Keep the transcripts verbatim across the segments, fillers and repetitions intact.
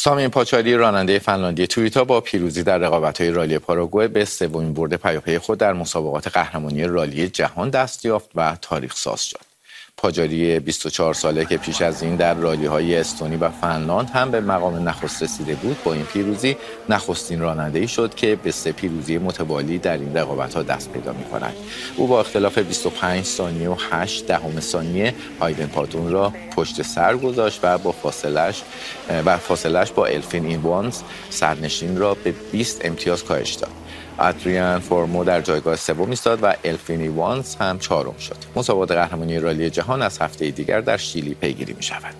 سامین پاچاری راننده فنلاندی تویوتا با پیروزی در رقابت‌های رالی پاراگوئه به سومین برد پیاپی خود در مسابقات قهرمانی رالی جهان دست یافت و تاریخ ساز شد. پاچاری بیست و چهار ساله که پیش از این در رالی‌های استونی و فنلاند هم به مقام نخست رسیده بود، با این پیروزی نخستین راننده‌ای شد که به سه پیروزی متوالی در این رقابت‌ها دست پیدا می‌کند. او با اختلاف بیست و پنج ثانیه و هشت دهم ثانیه هایدن پاتون را پشت سر گذاشت و با فاصله‌اش و فاصله‌اش با الفین ایوانز سرنشین را به بیست امتیاز کاهش داد. ادریان فورمو در جایگاه سوم ایستاد و الفین ایوانز هم چهارم شد. مسابقات قهرمانی رالی جهان از هفته دیگر در شیلی پیگیری می شود.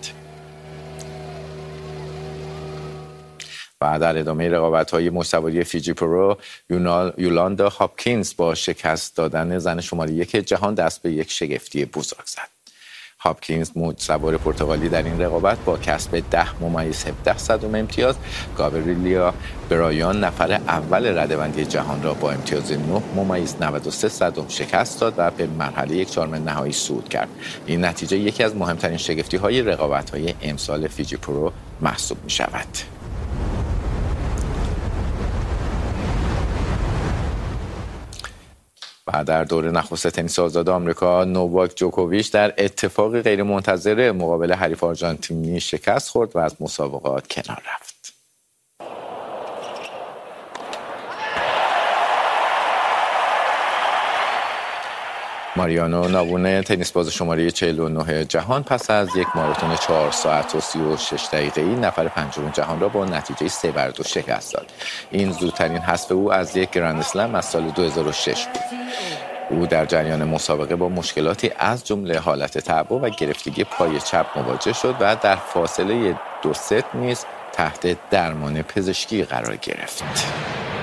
و در ادامه رقابت‌های مشت‌سواری فیجی پرو، یولاندا هاپکینز با شکست دادن زن شماره یک جهان دست به یک شگفتی بزرگ زد. هاپکینز موج سوار پرتغالی در این رقابت با کسب ده ممیز هفده صدم امتیاز گابریلیا برایان نفر اول رده‌بندی جهان را با امتیاز نه ممیز نود و سه صدم شکست داد و به مرحله یک چهارم نهایی صعود کرد. این نتیجه یکی از مهمترین شگفتی‌های رقابت‌های امسال فیجی پرو محسوب می‌شود. و در دور نخست تنیس آزاد آمریکا، نوواک جوکوویچ در اتفاقی غیرمنتظره مقابل حریف آرژانتینی شکست خورد و از مسابقات کنار رفت. ماریانو ناوونه تنیس باز شماره چهل و نه جهان پس از یک ماراتون چهار ساعت و سی و شش دقیقه‌ای نفر پنجم جهان را با نتیجه سه بر دو شکست داد. این زودترین حذف او از یک گرند اسلم از سال دو هزار و شش بود. او در جریان مسابقه با مشکلاتی از جمله حالت تعب و گرفتگی پای چپ مواجه شد و در فاصله دو ست نیز تحت درمان پزشکی قرار گرفت.